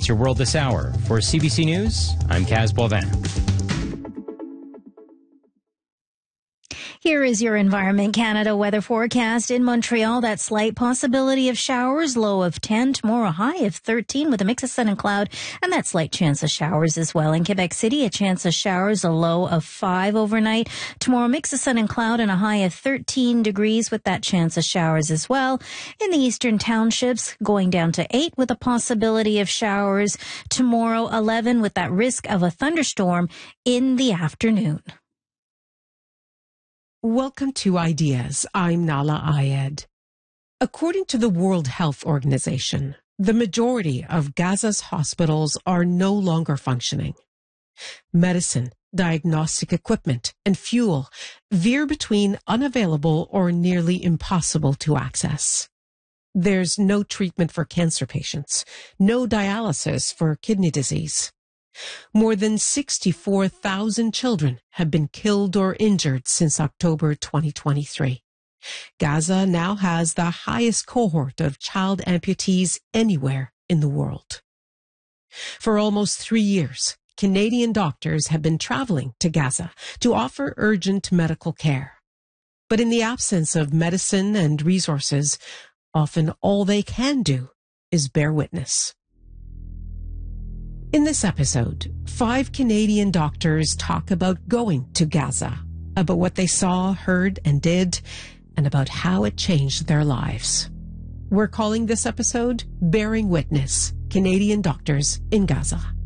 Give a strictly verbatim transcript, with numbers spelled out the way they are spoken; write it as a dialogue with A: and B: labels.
A: your World This Hour. For C B C News, I'm Kaz Boivin.
B: Here is your Environment Canada weather forecast. In Montreal, that slight possibility of showers, low of ten. Tomorrow, high of thirteen with a mix of sun and cloud, and that slight chance of showers as well. In Quebec City, a chance of showers, a low of five overnight. Tomorrow, mix of sun and cloud and a high of thirteen degrees with that chance of showers as well. In the eastern townships, going down to eight with a possibility of showers. Tomorrow, eleven with that risk of a thunderstorm in the afternoon.
C: Welcome to Ideas. I'm Nala Ayed. According to the World Health Organization, the majority of Gaza's hospitals are no longer functioning. Medicine, diagnostic equipment, and fuel veer between unavailable or nearly impossible to access. There's no treatment for cancer patients, no dialysis for kidney disease. More than sixty-four thousand children have been killed or injured since October twenty twenty-three. Gaza now has the highest cohort of child amputees anywhere in the world. For almost three years, Canadian doctors have been traveling to Gaza to offer urgent medical care. But in the absence of medicine and resources, often all they can do is bear witness. In this episode, five Canadian doctors talk about going to Gaza, about what they saw, heard, and did, and about how it changed their lives. We're calling this episode Bearing Witness, Canadian Doctors in Gaza.